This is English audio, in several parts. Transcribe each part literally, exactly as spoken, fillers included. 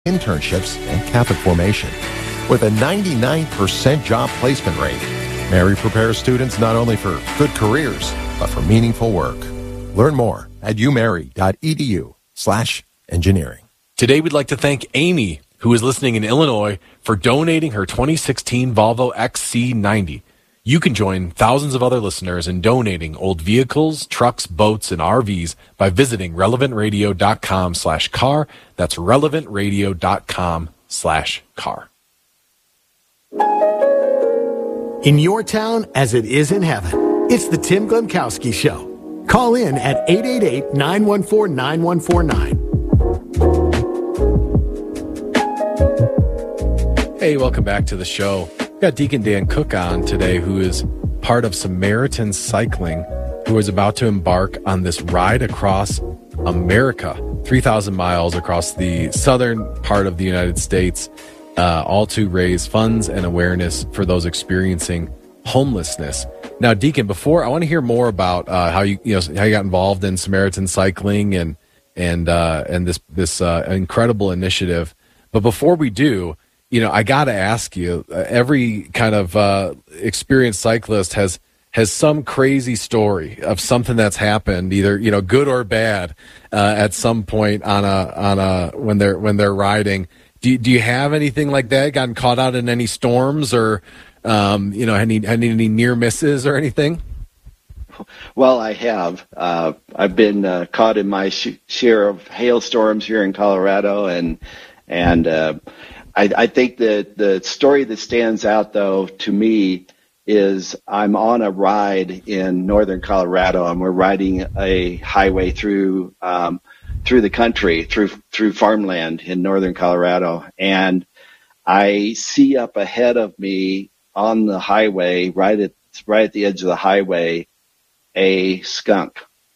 internships, and Catholic formation. With a ninety-nine percent job placement rate, Mary prepares students not only for good careers, but for meaningful work. Learn more at umary.edu slash engineering. Today, we'd like to thank Amy, who is listening in Illinois, for donating her twenty sixteen Volvo X C ninety. You can join thousands of other listeners in donating old vehicles, trucks, boats, and R Vs by visiting relevantradio.com slash car. That's relevantradio.com slash car. In your town as it is in heaven, it's the Tim Glemkowski Show. Call in at eight eight eight, nine one four, nine one four nine. Hey, welcome back to the show. We've got Deacon Dan Cook on today, who is part of Samaritan Cycling, who is about to embark on this ride across America, three thousand miles across the southern part of the United States, uh, all to raise funds and awareness for those experiencing homelessness. Now, Deacon, before I want to hear more about uh, how you, you know, how you got involved in Samaritan Cycling and and uh, and this this uh, incredible initiative. But before we do, you know, I got to ask you, uh, every kind of uh, experienced cyclist has has some crazy story of something that's happened, either, you know, good or bad, uh, at some point on a on a when they're when they're riding. Do do you have anything like that? Gotten caught out in any storms or, um, you know, any any, any near misses or anything? Well, I have. Uh, I've been uh, caught in my sh- share of hailstorms here in Colorado, and and. Uh, I, I think that the story that stands out, though, to me is I'm on a ride in northern Colorado, and we're riding a highway through um, through the country, through through farmland in northern Colorado, and I see up ahead of me on the highway, right at right at the edge of the highway, a skunk.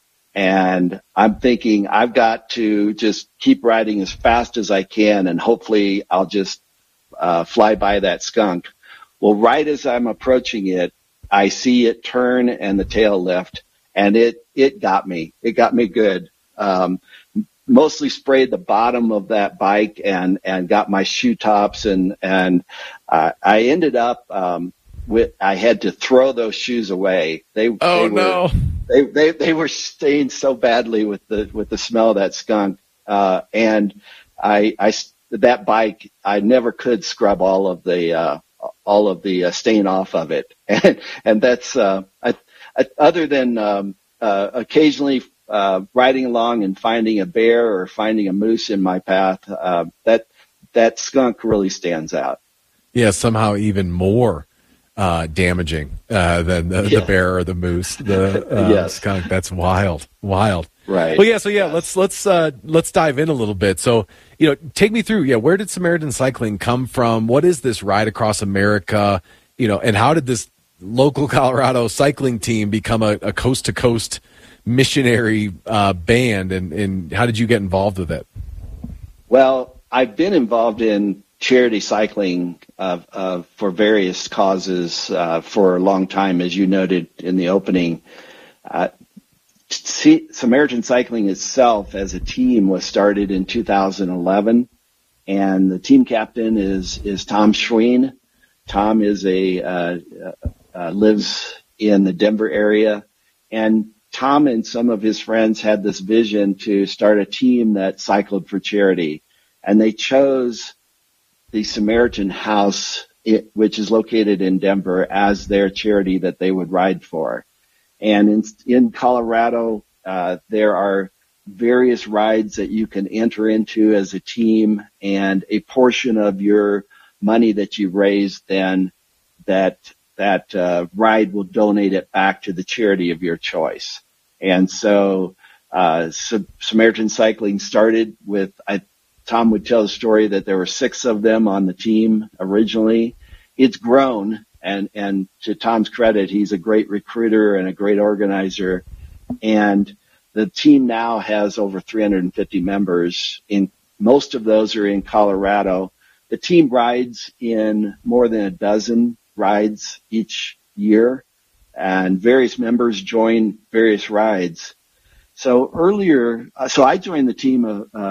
And I'm thinking I've got to just keep riding as fast as I can, and hopefully I'll just uh, fly by that skunk. Well, right as I'm approaching it, I see it turn and the tail lift, and it, it got me. It got me good. Um, mostly sprayed the bottom of that bike and, and got my shoe tops, and, and uh, I ended up um, with I had to throw those shoes away. They, oh, they were, no. They, they they were stained so badly with the with the smell of that skunk, uh, and I I that bike I never could scrub all of the uh, all of the uh, stain off of it, and and that's uh, I, I, other than um, uh, occasionally uh, riding along and finding a bear or finding a moose in my path, uh, that that skunk really stands out. Yeah, somehow even more Uh, damaging uh, than the, yeah. the bear or the moose, the uh, yes. skunk. That's wild, wild. Right. Well, yeah. So yeah, yes. let's let's uh, let's dive in a little bit. So you know, take me through. Yeah, where did Samaritan Cycling come from? What is this ride across America? You know, and how did this local Colorado cycling team become a, a coast to coast missionary uh, band? And, and how did you get involved with it? Well, I've been involved in charity cycling uh, uh, for various causes uh, for a long time, as you noted in the opening. Uh, C- Samaritan Cycling itself as a team was started in two thousand eleven, and the team captain is is Tom Schween. Tom is a uh, uh, lives in the Denver area, and Tom and some of his friends had this vision to start a team that cycled for charity, and they chose the Samaritan House, it, which is located in Denver, as their charity that they would ride for. And in, in Colorado, uh, there are various rides that you can enter into as a team, and a portion of your money that you raise, then that that uh, ride will donate it back to the charity of your choice. And so, uh, so Samaritan Cycling started with, I Tom would tell the story that there were six of them on the team originally. It's grown, and, and to Tom's credit, he's a great recruiter and a great organizer. And the team now has over three hundred fifty members. In most of those are in Colorado. The team rides in more than a dozen rides each year, and various members join various rides. So earlier, so I joined the team uh,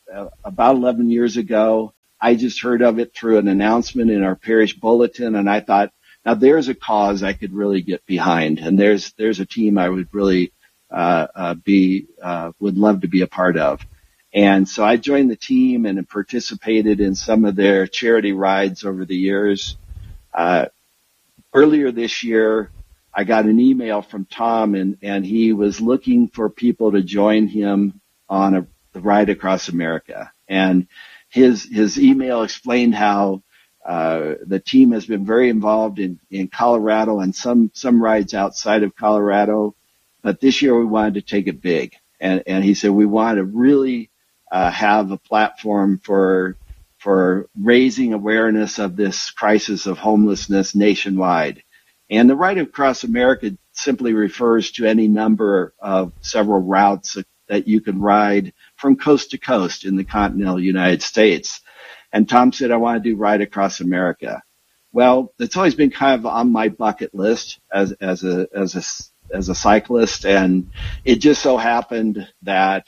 uh, about eleven years ago. I just heard of it through an announcement in our parish bulletin, and I thought, now there's a cause I could really get behind, and there's there's a team I would really uh, uh, be uh, would love to be a part of. And so I joined the team and participated in some of their charity rides over the years. Uh, earlier this year, I got an email from Tom, and, and he was looking for people to join him on a the ride across America. And his his email explained how uh, the team has been very involved in, in Colorado and some some rides outside of Colorado, but this year we wanted to take it big. And and he said we want to really uh, have a platform for for raising awareness of this crisis of homelessness nationwide. And the Ride Across America simply refers to any number of several routes that, that you can ride from coast to coast in the continental United States. And Tom said, I want to do Ride Across America. Well, it's always been kind of on my bucket list as, as a, as a, as a cyclist. And it just so happened that,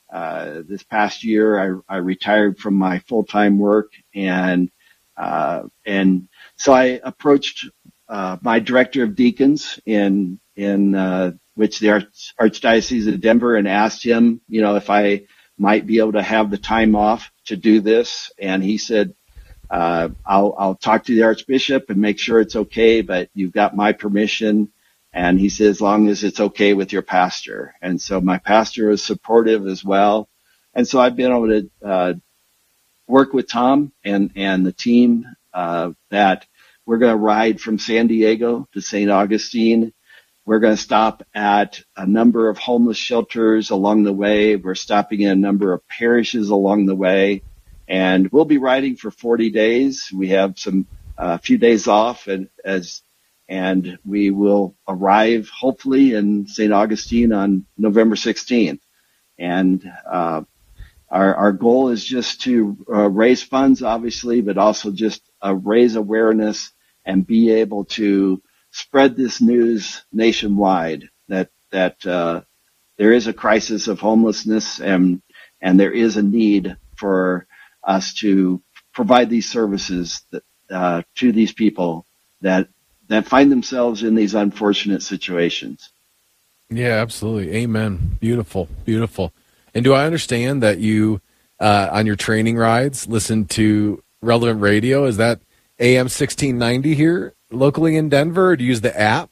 uh, this past year I, I retired from my full-time work, and, uh, and so I approached, uh, my director of deacons in, in, uh, which the Arch, Archdiocese of Denver, and asked him, you know, if I might be able to have the time off to do this. And he said, uh, I'll, I'll talk to the Archbishop and make sure it's okay, but you've got my permission. And he said, as long as it's okay with your pastor. And so my pastor is supportive as well. And so I've been able to, uh, work with Tom and, and the team, uh, that we're going to ride from San Diego to Saint Augustine. We're going to stop at a number of homeless shelters along the way. We're stopping in a number of parishes along the way, and we'll be riding for forty days. We have some a uh, few days off, and as and we will arrive hopefully in Saint Augustine on November sixteenth. And uh, our our goal is just to uh, raise funds, obviously, but also just uh, raise awareness and be able to spread this news nationwide that that uh, there is a crisis of homelessness, and and there is a need for us to provide these services that, uh, to these people that that find themselves in these unfortunate situations. Yeah, absolutely. Amen. Beautiful, beautiful. And do I understand that you uh, on your training rides listen to Relevant Radio? Is that A M sixteen ninety here locally in Denver, or do you use the app?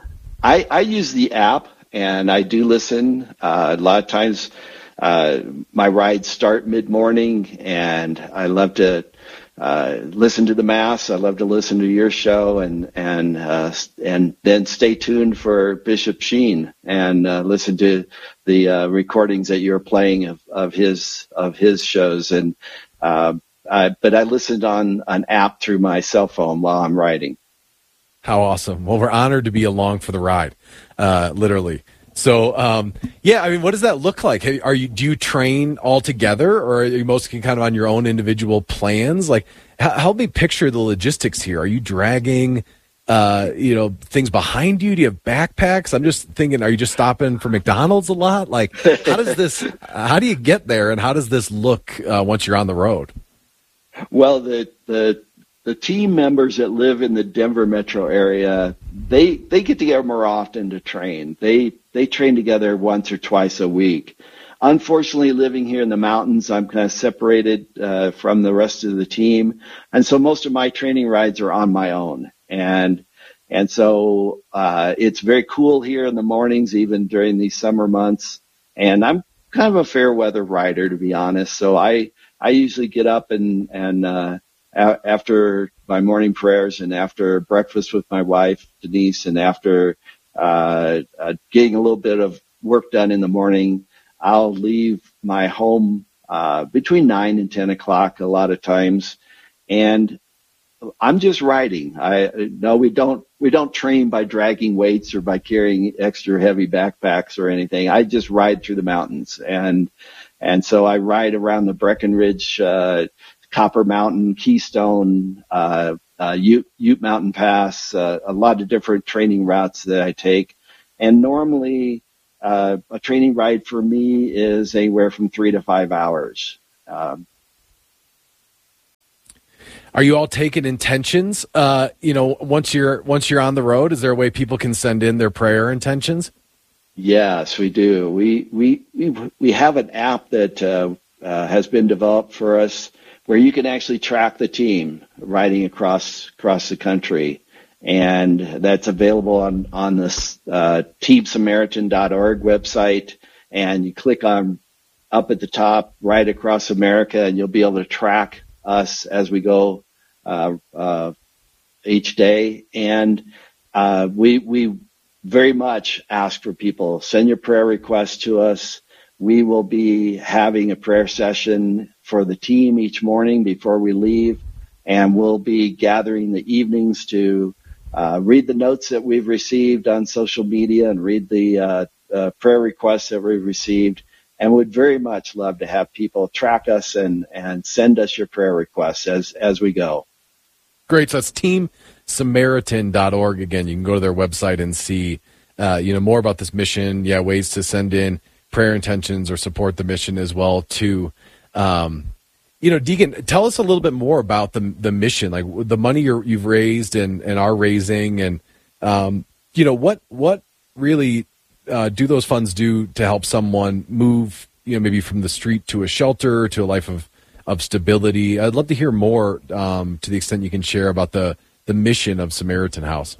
I, I use the app, and I do listen. Uh, a lot of times uh, my rides start mid-morning, and I love to uh, listen to the Mass. I love to listen to your show, and and uh, and then stay tuned for Bishop Sheen and uh, listen to the uh, recordings that you're playing of, of his of his shows. And uh, I, but I listened on an app through my cell phone while I'm riding. How awesome. Well, we're honored to be along for the ride, uh, literally. So, um, yeah, I mean, what does that look like? Are you, do you train all together, or are you mostly kind of on your own individual plans? Like, help me picture the logistics here. Are you dragging, uh, you know, things behind you? Do you have backpacks? I'm just thinking, are you just stopping for McDonald's a lot? Like, how does this, how do you get there, and how does this look uh, once you're on the road? Well, the, the, The team members that live in the Denver metro area, they they get together more often to train. They they train together once or twice a week. Unfortunately, living here in the mountains, I'm kind of separated uh, from the rest of the team, and so most of my training rides are on my own. And and so uh, it's very cool here in the mornings, even during these summer months. And I'm kind of a fair weather rider, to be honest. So I I usually get up and and uh, after my morning prayers, and after breakfast with my wife, Denise, and after uh, uh, getting a little bit of work done in the morning, I'll leave my home uh, between nine and ten o'clock a lot of times, and I'm just riding. I no, we don't we don't train by dragging weights or by carrying extra heavy backpacks or anything. I just ride through the mountains, and and so I ride around the Breckenridge, uh, Copper Mountain, Keystone, uh, uh, Ute, Ute Mountain Pass, uh, a lot of different training routes that I take. And normally, uh, a training ride for me is anywhere from three to five hours. Um, Are you all taking intentions? Uh, you know, once you're once you're on the road, is there a way people can send in their prayer intentions? Yes, we do. We we we, we have an app that uh, uh, has been developed for us where you can actually track the team riding across across the country, and that's available on on this uh, team samaritan dot org website. And you click on up at the top, Ride Across America, and you'll be able to track us as we go uh, uh, each day. And uh, we we very much ask for people, send your prayer requests to us. We will be having a prayer session for the team each morning before we leave, and we'll be gathering the evenings to uh, read the notes that we've received on social media and read the uh, uh, prayer requests that we've received. And would very much love to have people track us and, and send us your prayer requests as, as we go. Great. So that's team samaritan dot org. Again, you can go to their website and see, uh, you know, more about this mission. Yeah, ways to send in prayer intentions or support the mission as well too. Um, you know, Deacon, tell us a little bit more about the the mission, like the money you're, you've raised and, and are raising, and um, you know, what what really uh, do those funds do to help someone move, you know, maybe from the street to a shelter to a life of of stability? I'd love to hear more, um, to the extent you can share, about the the mission of Samaritan House.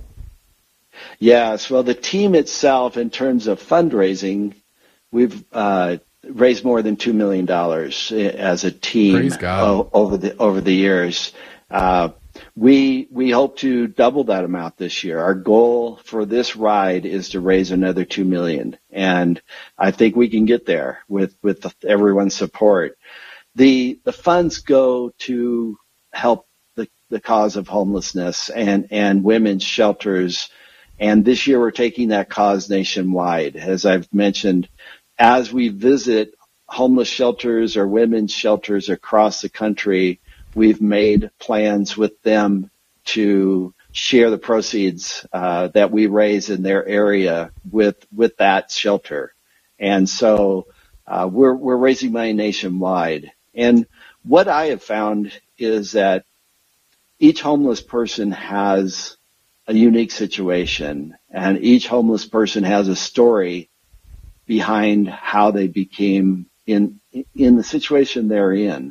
Yes, well, the team itself, in terms of fundraising, we've uh, raised more than two million dollars as a team. Praise God. O- over the over the years. Uh, we we hope to double that amount this year. Our goal for this ride is to raise another two million dollars, and I think we can get there with with the, everyone's support. The the funds go to help the, the cause of homelessness and, and women's shelters. And this year we're taking that cause nationwide. As I've mentioned, as we visit homeless shelters or women's shelters across the country, we've made plans with them to share the proceeds uh, that we raise in their area with with that shelter. And so uh, we're we're raising money nationwide. And what I have found is that each homeless person has a unique situation, and each homeless person has a story behind how they became in in the situation they're in.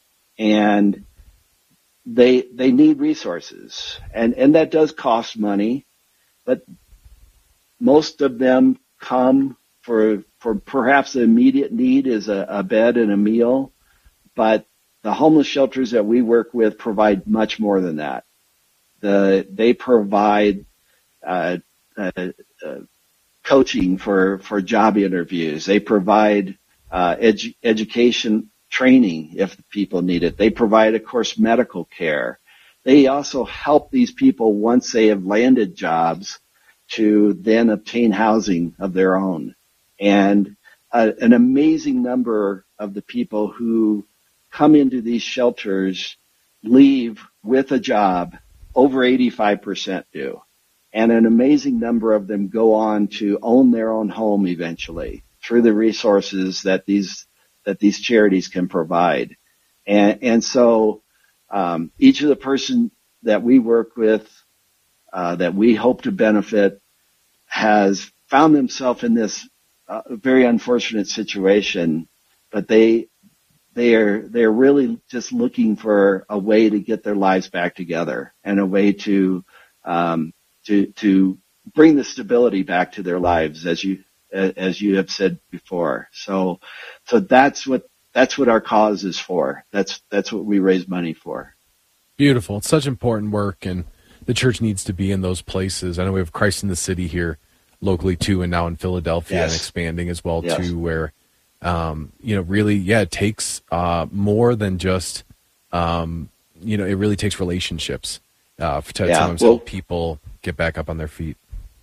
And they they need resources, and and that does cost money, but most of them come for for perhaps the immediate need is a, a bed and a meal, but the homeless shelters that we work with provide much more than that. The they provide uh, uh, uh, coaching for for job interviews. They provide uh, edu- education. training if people need it. They provide, of course, medical care. They also help these people once they have landed jobs to then obtain housing of their own. And uh, an amazing number of the people who come into these shelters leave with a job. Over eighty-five percent do. And an amazing number of them go on to own their own home eventually through the resources that these that these charities can provide. And, and so um, each of the person that we work with, uh, that we hope to benefit, has found themselves in this uh, very unfortunate situation, but they they are they're really just looking for a way to get their lives back together and a way to um, to to bring the stability back to their lives, as you as you have said before. So, so that's what, that's what our cause is for. That's, that's what we raise money for. Beautiful. It's such important work, and the church needs to be in those places. I know we have Christ in the City here locally too, and now in Philadelphia, yes, and expanding as well, yes, too, where, um, you know, really, yeah, it takes, uh, more than just, um, you know, it really takes relationships, uh, to yeah, sometimes well, help people get back up on their feet.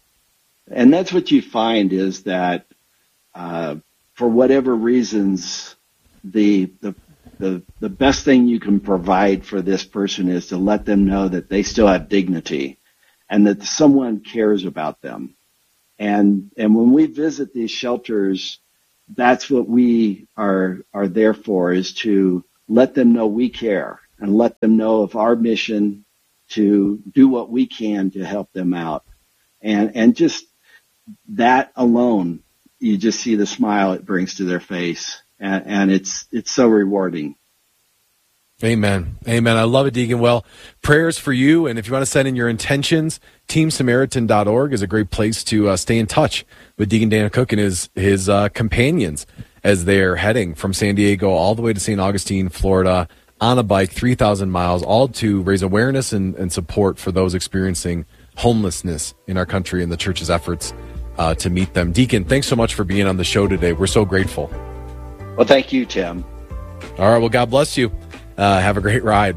And that's what you find is that, uh, for whatever reasons, the, the, the, the best thing you can provide for this person is to let them know that they still have dignity and that someone cares about them. And, and when we visit these shelters, that's what we are are there for, is to let them know we care and let them know of our mission to do what we can to help them out. And and just that alone, you just see the smile it brings to their face. And, and it's it's so rewarding. Amen. Amen. I love it, Deacon. Well, prayers for you. And if you want to send in your intentions, team samaritan dot org is a great place to uh, stay in touch with Deacon Dan Cook and his, his uh, companions as they're heading from San Diego all the way to Saint Augustine, Florida, on a bike, three thousand miles, all to raise awareness and, and support for those experiencing homelessness in our country and the church's efforts uh, to meet them. Deacon, thanks so much for being on the show today. We're so grateful. Well, thank you, Tim. All right. Well, God bless you. Uh, have a great ride.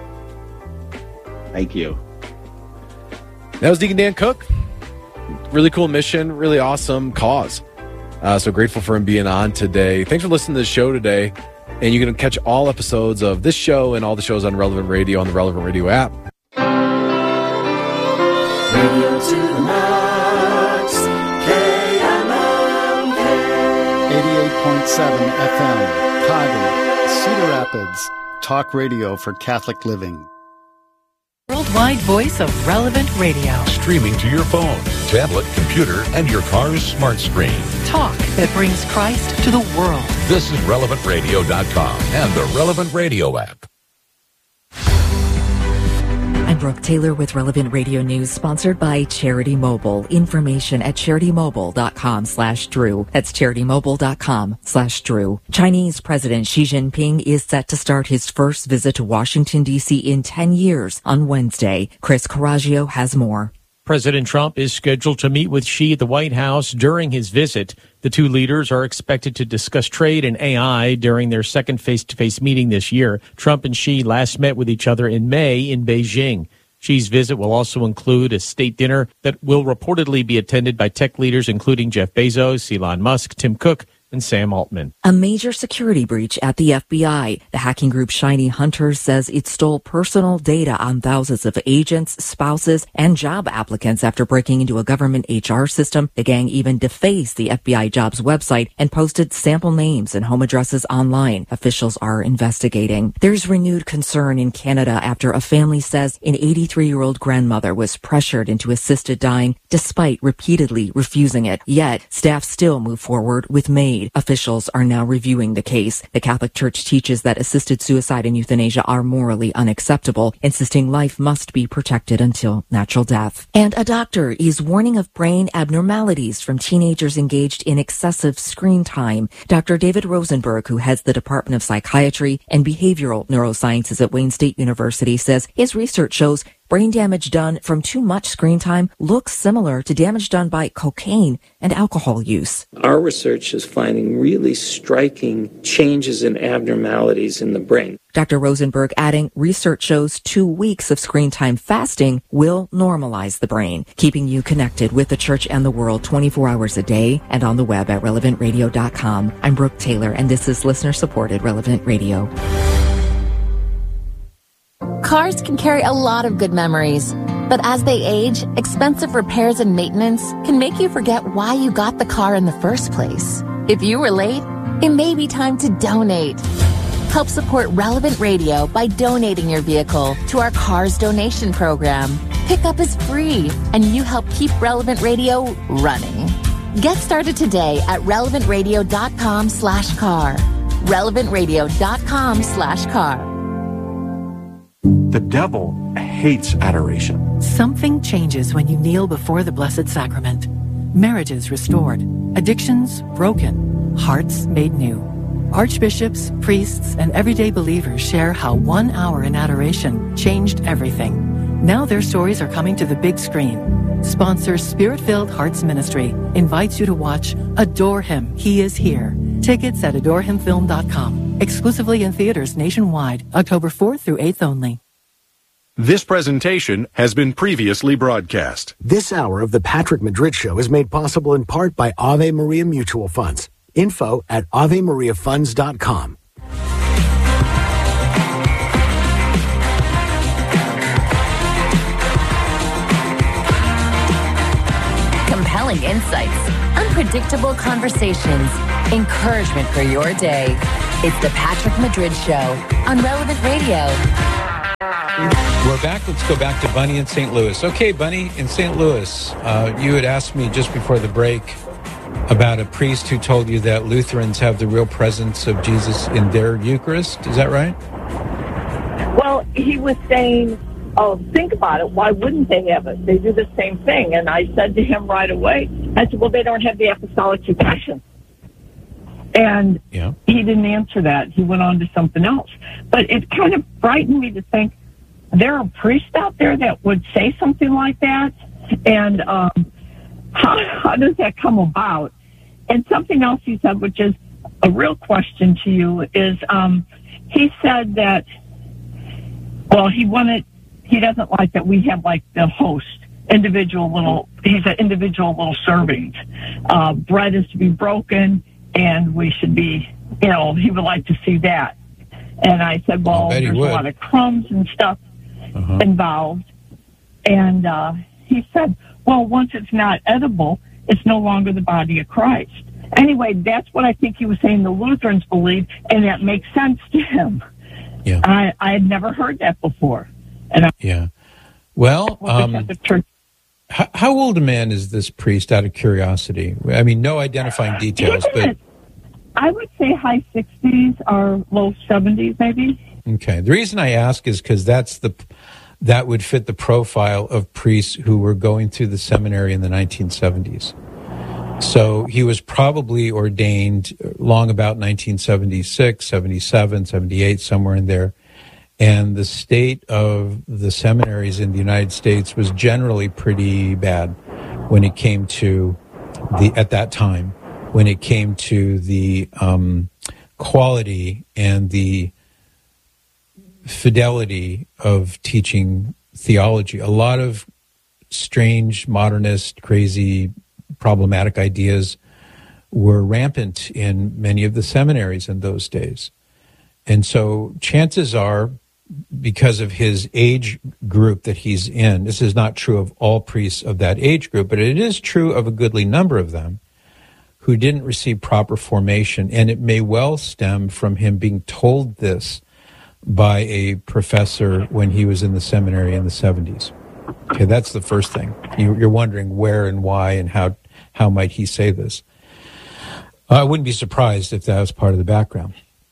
Thank you. That was Deacon Dan Cook. Really cool mission, really awesome cause. Uh, so grateful for him being on today. Thanks for listening to the show today. And you can catch all episodes of this show and all the shows on Relevant Radio on the Relevant Radio app. Radio to the max, K M M K. eighty-eight point seven F M, Cuyahoga, Cedar Rapids. Talk radio for Catholic living. Worldwide voice of Relevant Radio. Streaming to your phone, tablet, computer, and your car's smart screen. Talk that brings Christ to the world. This is relevant radio dot com and the Relevant Radio app. I'm Brooke Taylor with Relevant Radio News, sponsored by Charity Mobile. Information at charity mobile dot com slash Drew. That's charity mobile dot com slash Drew. Chinese President Xi Jinping is set to start his first visit to Washington, D C in ten years on Wednesday. Chris Coraggio has more. President Trump is scheduled to meet with Xi at the White House during his visit. The two leaders are expected to discuss trade and A I during their second face-to-face meeting this year. Trump and Xi last met with each other in May in Beijing. Xi's visit will also include a state dinner that will reportedly be attended by tech leaders including Jeff Bezos, Elon Musk, Tim Cook, and Sam Altman. A major security breach at the F B I. The hacking group Shiny Hunters says it stole personal data on thousands of agents, spouses, and job applicants after breaking into a government H R system. The gang even defaced the F B I jobs website and posted sample names and home addresses online. Officials are investigating. There's renewed concern in Canada after a family says an eighty-three-year-old grandmother was pressured into assisted dying despite repeatedly refusing it. Yet, staff still move forward with MAID. Officials are now reviewing the case. The Catholic Church teaches that assisted suicide and euthanasia are morally unacceptable, insisting life must be protected until natural death. And a doctor is warning of brain abnormalities from teenagers engaged in excessive screen time. Doctor David Rosenberg, who heads the Department of Psychiatry and Behavioral Neurosciences at Wayne State University, says his research shows brain damage done from too much screen time looks similar to damage done by cocaine and alcohol use. Our research is finding really striking changes and abnormalities in the brain. Doctor Rosenberg adding, research shows two weeks of screen time fasting will normalize the brain, keeping you connected with the church and the world twenty-four hours a day and on the web at relevant radio dot com. I'm Brooke Taylor, and this is listener-supported Relevant Radio. Cars can carry a lot of good memories, but as they age, expensive repairs and maintenance can make you forget why you got the car in the first place. If you were late, it may be time to donate. Help support Relevant Radio by donating your vehicle to our Cars Donation Program. Pickup is free, and you help keep Relevant Radio running. Get started today at relevant radio dot com slash car. relevant radio dot com slash car. The devil hates adoration. Something changes when you kneel before the Blessed Sacrament. Marriages restored, addictions broken, hearts made new. Archbishops, priests, and everyday believers share how one hour in adoration changed everything. Now their stories are coming to the big screen. Sponsor Spirit-Filled Hearts Ministry invites you to watch Adore Him, He Is Here. Tickets at adore him film dot com. Exclusively in theaters nationwide, October fourth through eighth only. This presentation has been previously broadcast. This hour of the Patrick Madrid Show is made possible in part by Ave Maria Mutual Funds. Info at ave maria funds dot com. Compelling insights, unpredictable conversations, encouragement for your day. It's the Patrick Madrid Show on Relevant Radio. We're back. Let's go back to Bunny in Saint Louis. Okay, Bunny in Saint Louis, uh, you had asked me just before the break about a priest who told you that Lutherans have the real presence of Jesus in their Eucharist. Is that right? Well, he was saying, oh, think about it. Why wouldn't they have it? They do the same thing. And I said to him right away, I said, well, they don't have the apostolic succession. And yeah. he didn't answer that. He went on to something else. But it kind of frightened me to think there are priests out there that would say something like that. And um, how, how does that come about? And something else he said, which is a real question to you, is um, he said that, well, he wanted, he doesn't like that we have like the host, individual little, he said individual little servings. Uh, bread is to be broken, and we should be, you know, he would like to see that. And I said, well, there's a lot of crumbs and stuff uh-huh. involved. And uh, he said, well, once it's not edible, it's no longer the body of Christ. Anyway, that's what I think he was saying the Lutherans believe, and that makes sense to him. Yeah. I, I had never heard that before. And I, yeah. Well, um, how, how old a man is this priest, out of curiosity? I mean, no identifying details, but... I would say high sixties or low seventies, maybe. Okay. The reason I ask is because that's the... that would fit the profile of priests who were going through the seminary in the nineteen seventies. So he was probably ordained long about nineteen seventy-six, seventy-seven, seventy-eight, somewhere in there. And the state of the seminaries in the United States was generally pretty bad when it came to the, at that time, when it came to the um, quality and the fidelity of teaching theology. A lot of strange, modernist, crazy, problematic ideas were rampant in many of the seminaries in those days. And so chances are, because of his age group that he's in, this is not true of all priests of that age group, but it is true of a goodly number of them who didn't receive proper formation. And it may well stem from him being told this by a professor when he was in the seminary in the seventies. Okay, that's the first thing. You, you're wondering where and why and how how might he say this. I wouldn't be surprised if that was part of the background.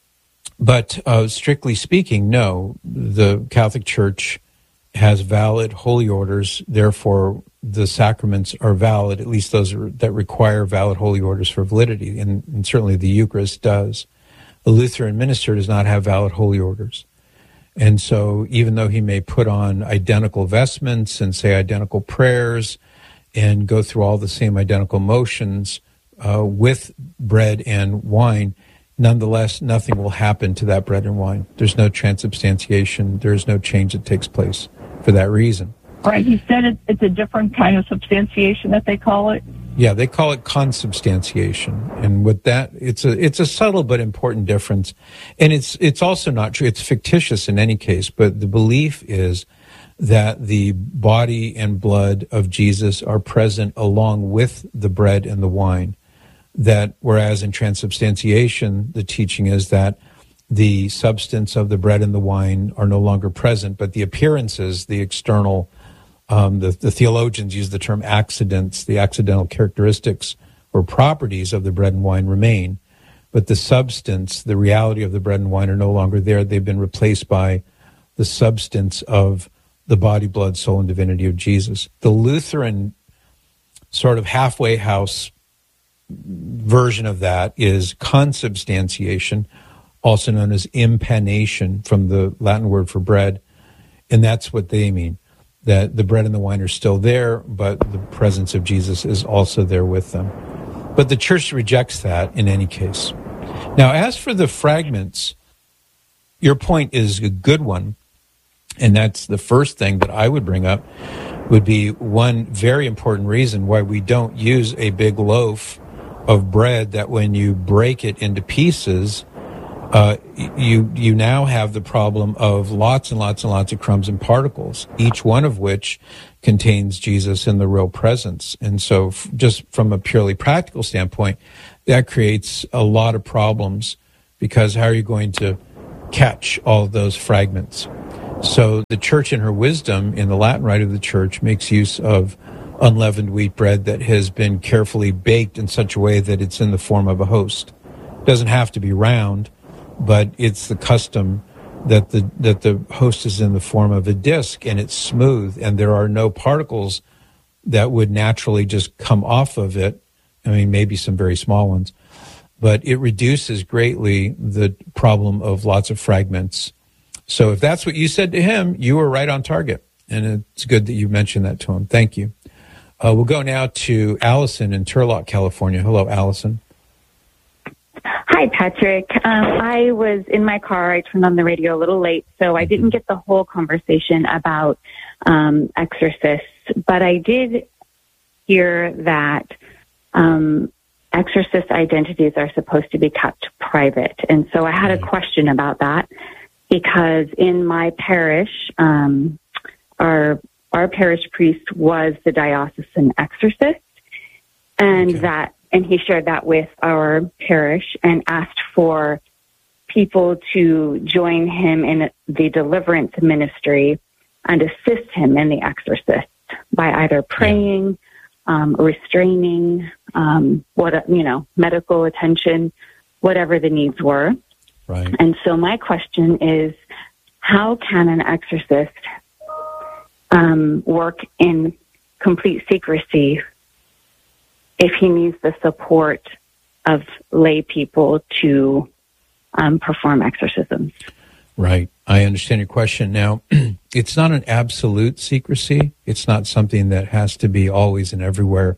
But uh, strictly speaking, no, the Catholic Church has valid holy orders, therefore the sacraments are valid, at least those are, that require valid holy orders for validity, and, and certainly the Eucharist does. A Lutheran minister does not have valid holy orders. And so even though he may put on identical vestments and say identical prayers and go through all the same identical motions uh, with bread and wine, nonetheless, nothing will happen to that bread and wine. There's no transubstantiation. There's no change that takes place for that reason. Right. He said it, it's a different kind of substantiation that they call it. Yeah, they call it consubstantiation, and with that, it's a it's a subtle but important difference, and it's it's also not true. It's fictitious in any case, but the belief is that the body and blood of Jesus are present along with the bread and the wine. That whereas in transubstantiation, the teaching is that the substance of the bread and the wine are no longer present, but the appearances, the external. Um, the, the theologians use the term accidents, the accidental characteristics or properties of the bread and wine remain, but the substance, the reality of the bread and wine are no longer there. They've been replaced by the substance of the body, blood, soul, and divinity of Jesus. The Lutheran sort of halfway house version of that is consubstantiation, also known as impanation, from the Latin word for bread, and that's what they mean. That the bread and the wine are still there, but the presence of Jesus is also there with them. But the church rejects that in any case. Now, as for the fragments, your point is a good one, and that's the first thing that I would bring up, would be one very important reason why we don't use a big loaf of bread that when you break it into pieces, Uh, you you now have the problem of lots and lots and lots of crumbs and particles, each one of which contains Jesus in the real presence. And so f- just from a purely practical standpoint, that creates a lot of problems, because how are you going to catch all of those fragments? So the church in her wisdom, in the Latin rite of the church, makes use of unleavened wheat bread that has been carefully baked in such a way that it's in the form of a host. It doesn't have to be round, but it's the custom that the that the host is in the form of a disc, and it's smooth, and there are no particles that would naturally just come off of it. I mean, maybe some very small ones, but it reduces greatly the problem of lots of fragments. So if that's what you said to him, you were right on target, and it's good that you mentioned that to him. Thank you. Uh, we'll go now to Allison in Turlock, California. Hello, Allison. Hi, Patrick. Um, I was in my car. I turned on the radio a little late, so I didn't get the whole conversation about um, exorcists, but I did hear that um, exorcist identities are supposed to be kept private. And so I had a question about that, because in my parish, um, our our parish priest was the diocesan exorcist, and okay. that and he shared that with our parish and asked for people to join him in the deliverance ministry and assist him in the exorcist by either praying, um, restraining, um, what you know, medical attention, whatever the needs were. Right. And so my question is, how can an exorcist um, work in complete secrecy if he needs the support of lay people to um, perform exorcisms? Right. I understand your question. Now, it's not an absolute secrecy. It's not something that has to be always and everywhere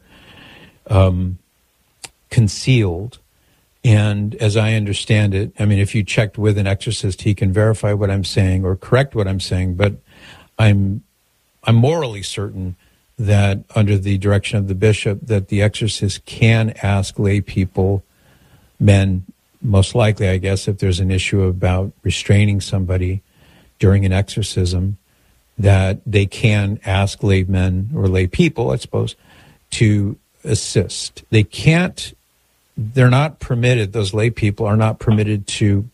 um, concealed. And as I understand it, I mean, if you checked with an exorcist, he can verify what I'm saying or correct what I'm saying. But I'm I'm morally certain that under the direction of the bishop, that the exorcist can ask lay people, men, most likely, I guess, if there's an issue about restraining somebody during an exorcism, that they can ask lay men or lay people, I suppose, to assist. They can't, they're not permitted, those lay people are not permitted to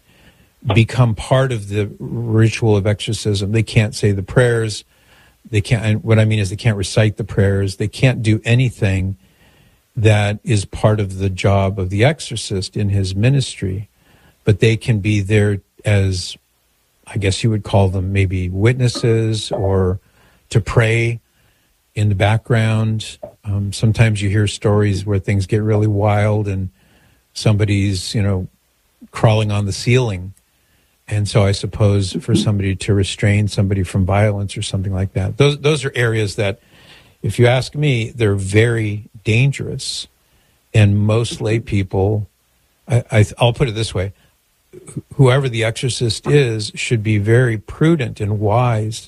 become part of the ritual of exorcism. They can't say the prayers. They can't, and what I mean is they can't recite the prayers. They can't do anything that is part of the job of the exorcist in his ministry, but they can be there as, I guess you would call them maybe witnesses, or to pray in the background. Um, sometimes you hear stories where things get really wild and somebody's, you know, crawling on the ceiling. And so I suppose for somebody to restrain somebody from violence or something like that, those those are areas that, if you ask me, they're very dangerous. And most lay people, I, I, I'll put it this way, whoever the exorcist is should be very prudent and wise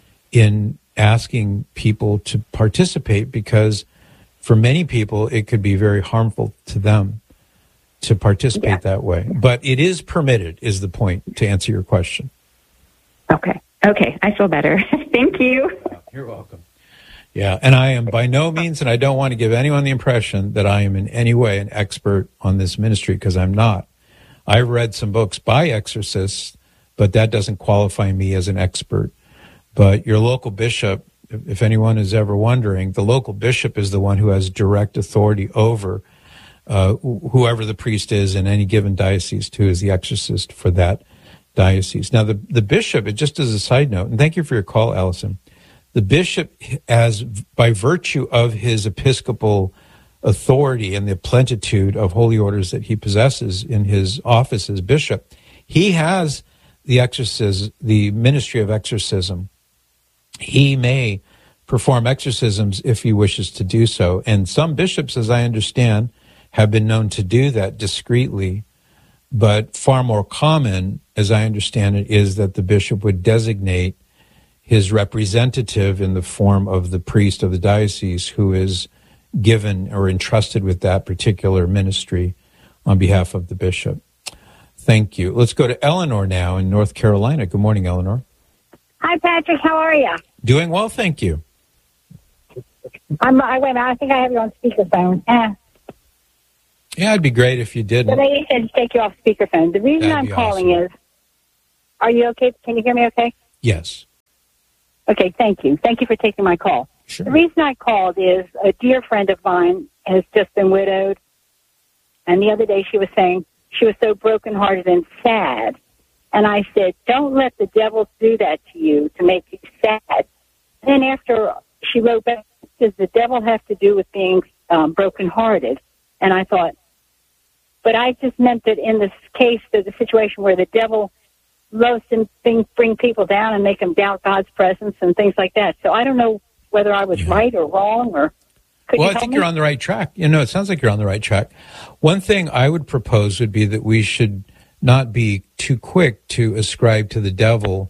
in asking people to participate, because for many people it could be very harmful to them to participate yeah. that way. But it is permitted, is the point, to answer your question. Okay. Okay. I feel better. Thank you. You're welcome. Yeah, and I am by no means, and I don't want to give anyone the impression that I am in any way an expert on this ministry, because I'm not. I've read some books by exorcists, but that doesn't qualify me as an expert. But your local bishop, if anyone is ever wondering, the local bishop is the one who has direct authority over uh, whoever the priest is in any given diocese, who is the exorcist for that diocese. Now, the, the bishop, just as a side note, and thank you for your call, Allison, the bishop, as by virtue of his episcopal authority and the plenitude of holy orders that he possesses in his office as bishop, he has the exorcism, the ministry of exorcism. He may perform exorcisms if he wishes to do so. And some bishops, as I understand, have been known to do that discreetly. But far more common, as I understand it, is that the bishop would designate his representative in the form of the priest of the diocese, who is given or entrusted with that particular ministry on behalf of the bishop. Thank you. Let's go to Eleanor now in North Carolina. Good morning, Eleanor. Hi, Patrick. How are you? Doing well, thank you. I'm, I wait a minute. I think I have you on speakerphone. Eh. Yeah, it'd be great if you didn't. The lady said to take you off speakerphone. The reason That'd I'm be calling awesome. is, are you okay? Can you hear me okay? Yes. Okay, thank you. Thank you for taking my call. Sure. The reason I called is a dear friend of mine has just been widowed, and the other day she was saying she was so brokenhearted and sad. And I said, don't let the devil do that to you to make you sad. Then after she wrote back, does the devil have to do with being um, brokenhearted? And I thought, but I just meant that in this case, there's a situation where the devil loves to bring, bring people down and make them doubt God's presence and things like that. So I don't know whether I was Yeah. right or wrong, or could Well, you I help think me? you're on the right track. You know, it sounds like you're on the right track. One thing I would propose would be that we should not be too quick to ascribe to the devil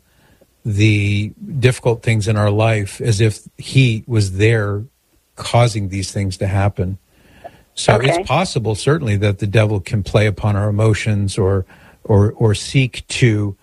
the difficult things in our life as if he was there causing these things to happen. So Okay. it's possible, certainly, that the devil can play upon our emotions or or or seek to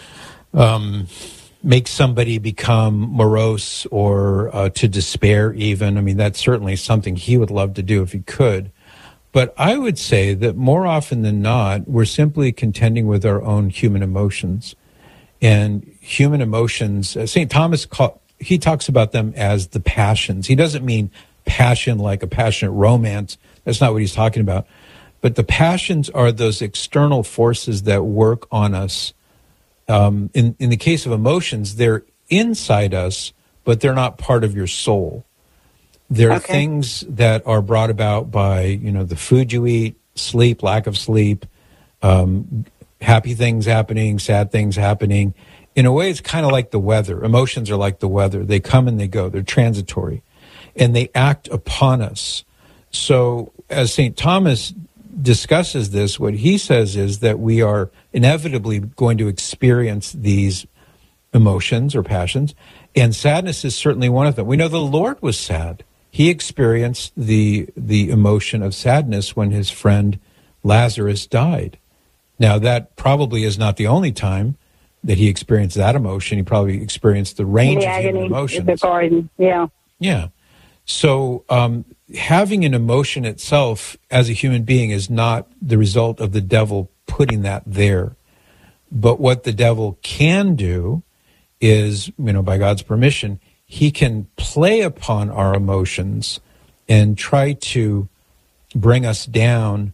um, make somebody become morose or uh, to despair even. I mean, that's certainly something he would love to do if he could. But I would say that more often than not, we're simply contending with our own human emotions. And human emotions, uh, Saint Thomas, call, he talks about them as the passions. He doesn't mean passion like a passionate romance. That's not what he's talking about. But the passions are those external forces that work on us. Um, in, in the case of emotions, they're inside us, but they're not part of your soul. There are Okay. things that are brought about by, you know, the food you eat, sleep, lack of sleep, um, happy things happening, sad things happening. In a way, it's kind of like the weather. Emotions are like the weather. They come and they go. They're transitory. And they act upon us. So as Saint Thomas discusses this, what he says is that we are inevitably going to experience these emotions or passions, and sadness is certainly one of them. We know the Lord was sad. He experienced the the emotion of sadness when his friend Lazarus died. Now, that probably is not the only time that he experienced that emotion. He probably experienced the range the of human agony, emotions. the garden, yeah. Yeah. So um, having an emotion itself as a human being is not the result of the devil putting that there. But what the devil can do is, you know, by God's permission, he can play upon our emotions and try to bring us down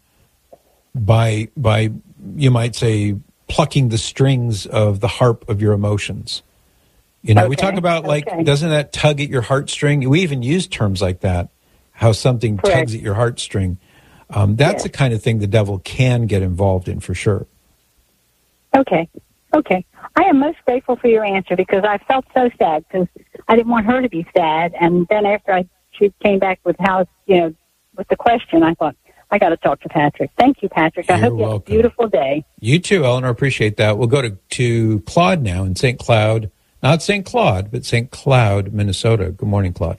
by, by you might say, plucking the strings of the harp of your emotions. You know, Okay, we talk about, like, okay. doesn't that tug at your heartstring? We even use terms like that, how something Correct. tugs at your heartstring. Um, that's Yes. the kind of thing the devil can get involved in, for sure. Okay. Okay. I am most grateful for your answer because I felt so sad because I didn't want her to be sad. And then after I she came back with how, you know, with the question, I thought, I got to talk to Patrick. Thank you, Patrick. I You're hope you have a welcome. beautiful day. You too, Eleanor. Appreciate that. We'll go to, to Claude now in Saint Cloud. Not Saint Claude, but Saint Cloud, Minnesota. Good morning, Claude.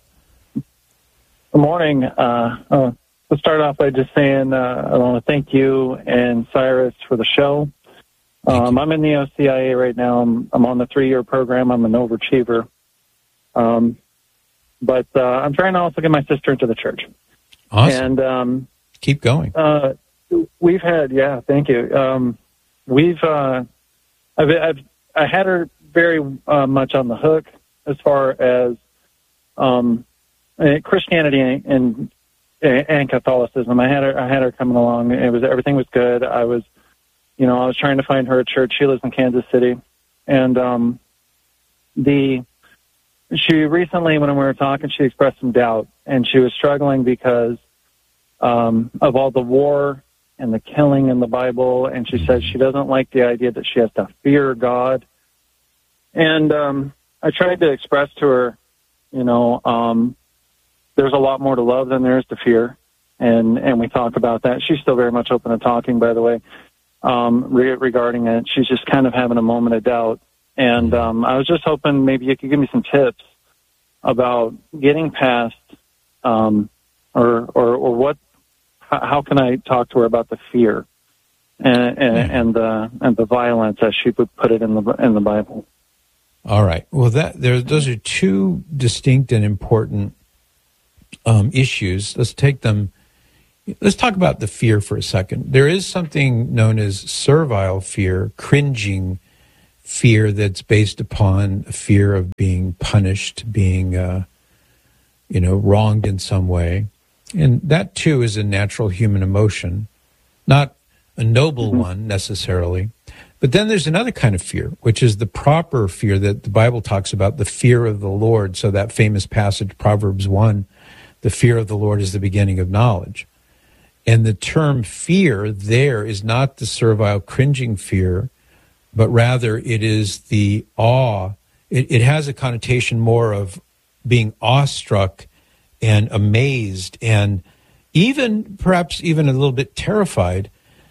Good morning. Uh, uh, let's start off by just saying uh, I want to thank you and Cyrus for the show. Um, I'm in the O C I A right now. I'm, I'm on the three-year program. I'm an overachiever. Um, but uh, I'm trying to also get my sister into the church. Awesome. And um, keep going. Uh, we've had, yeah, thank you. Um, we've, uh, I've, I've, I had her very uh, much on the hook as far as um, uh, Christianity and, and and Catholicism. I had her, I had her coming along. It was everything was good. I was, you know, I was trying to find her a church. She lives in Kansas City, and um, the she recently, when we were talking, she expressed some doubt, and she was struggling because um, of all the war and the killing in the Bible, and she says she doesn't like the idea that she has to fear God. And um, I tried to express to her, you know, um, there's a lot more to love than there is to fear, and and we talk about that. She's still very much open to talking, by the way, um, re- regarding it. She's just kind of having a moment of doubt, and um, I was just hoping maybe you could give me some tips about getting past, um, or or or what, how can I talk to her about the fear and and, Yeah. and the and the violence, as she would put it in the in the Bible. All right. Well, that there, those are two distinct and important um, issues. Let's take them let's talk about the fear for a second. There is something known as servile fear, cringing fear, that's based upon a fear of being punished, being, uh, you know, wronged in some way. And that, too, is a natural human emotion, not a noble mm-hmm. one necessarily. But then there's another kind of fear, which is the proper fear that the Bible talks about, the fear of the Lord. So that famous passage, Proverbs one, the fear of the Lord is the beginning of knowledge. And the term fear there is not the servile, cringing fear, but rather it is the awe. It, it has a connotation more of being awestruck and amazed and even, perhaps even a little bit terrified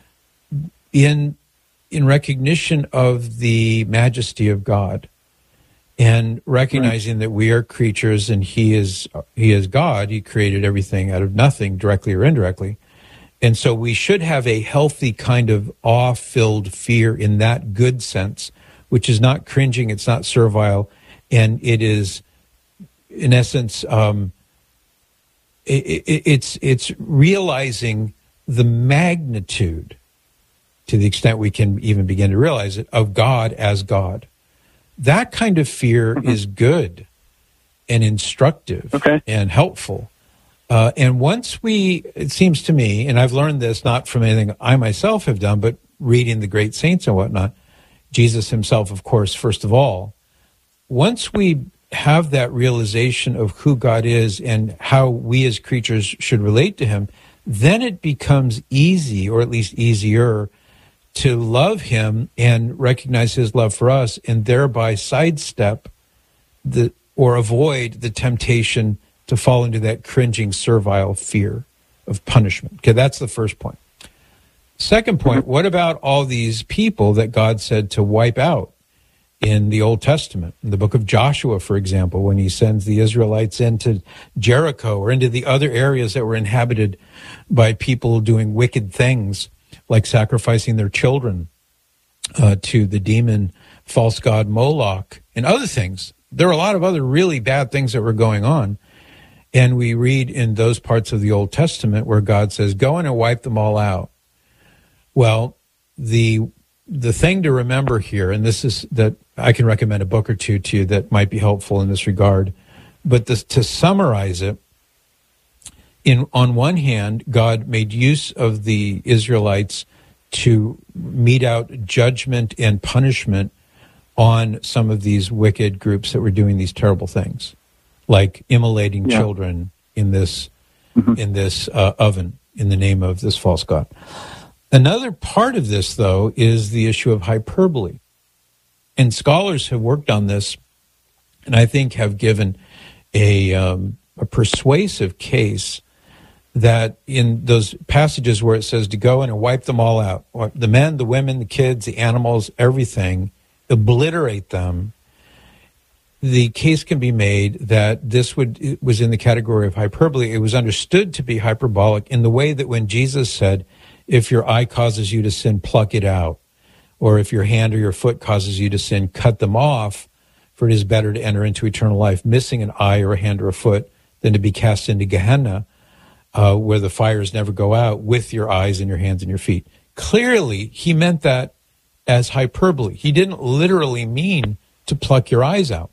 in in recognition of the majesty of God, and recognizing right. that we are creatures and he is he is God. He created everything out of nothing, directly or indirectly. And so we should have a healthy kind of awe-filled fear in that good sense, which is not cringing, it's not servile, and it is, in essence, um, it, it, it's it's realizing the magnitude, to the extent we can even begin to realize it, of God as God. That kind of fear mm-hmm. is good and instructive okay. and helpful. Uh, and once we, it seems to me, and I've learned this not from anything I myself have done, but reading the great saints and whatnot, Jesus himself, of course, first of all, once we have that realization of who God is and how we as creatures should relate to him, then it becomes easy, or at least easier, to love him and recognize his love for us, and thereby sidestep the or avoid the temptation to fall into that cringing, servile fear of punishment. Okay, that's the first point. Second point, what about all these people that God said to wipe out in the Old Testament? In the book of Joshua, for example, when he sends the Israelites into Jericho or into the other areas that were inhabited by people doing wicked things, like sacrificing their children uh, to the demon false god Moloch and other things. There are a lot of other really bad things that were going on. And we read in those parts of the Old Testament where God says, go in and wipe them all out. Well, the the thing to remember here, and this is that I can recommend a book or two to you that might be helpful in this regard, but this, to summarize it, in on one hand, God made use of the Israelites to mete out judgment and punishment on some of these wicked groups that were doing these terrible things, like immolating yeah. children in this mm-hmm. in this uh, oven in the name of this false god. Another part of this, though, is the issue of hyperbole. And scholars have worked on this, and I think have given a, um, a persuasive case that in those passages where it says to go in and wipe them all out, the men, the women, the kids, the animals, everything, obliterate them, the case can be made that this would it was in the category of hyperbole. It was understood to be hyperbolic in the way that when Jesus said, if your eye causes you to sin, pluck it out. Or if your hand or your foot causes you to sin, cut them off. For it is better to enter into eternal life missing an eye or a hand or a foot than to be cast into Gehenna, uh, where the fires never go out, with your eyes and your hands and your feet. Clearly, he meant that as hyperbole. He didn't literally mean to pluck your eyes out.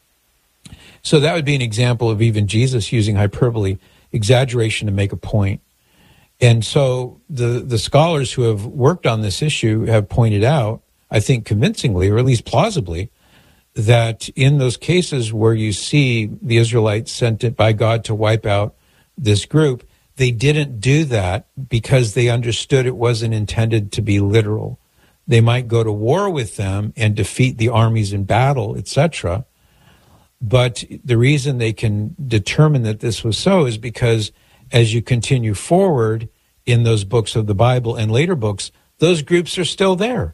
So that would be an example of even Jesus using hyperbole, exaggeration to make a point. And so the, the scholars who have worked on this issue have pointed out, I think convincingly, or at least plausibly, that in those cases where you see the Israelites sent it by God to wipe out this group, they didn't do that because they understood it wasn't intended to be literal. They might go to war with them and defeat the armies in battle, et cetera. But the reason they can determine that this was so is because as you continue forward in those books of the Bible and later books, those groups are still there.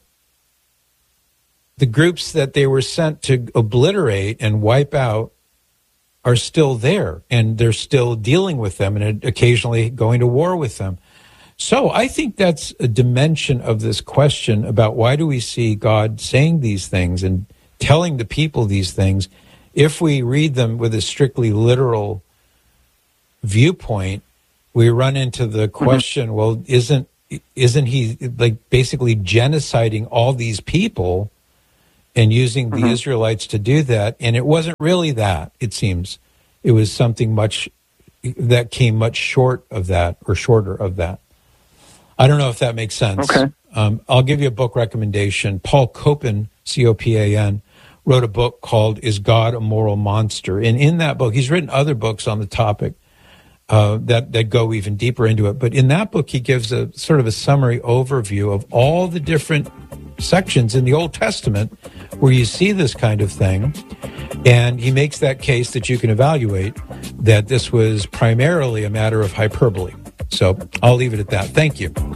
The groups that they were sent to obliterate and wipe out are still there, and they're still dealing with them and occasionally going to war with them. So I think that's a dimension of this question about why do we see God saying these things and telling the people these things if we read them with a strictly literal viewpoint, we run into the question, mm-hmm. well, isn't isn't he like basically genociding all these people and using the mm-hmm. Israelites to do that? And it wasn't really that, it seems. It was something much that came much short of that, or shorter of that. I don't know if that makes sense. Okay. Um, I'll give you a book recommendation. Paul Copan, C O P A N, wrote a book called Is God a Moral Monster? And in that book, he's written other books on the topic uh, that, that go even deeper into it. But in that book, he gives a sort of a summary overview of all the different sections in the Old Testament where you see this kind of thing. And he makes that case that you can evaluate that this was primarily a matter of hyperbole. So I'll leave it at that. Thank you.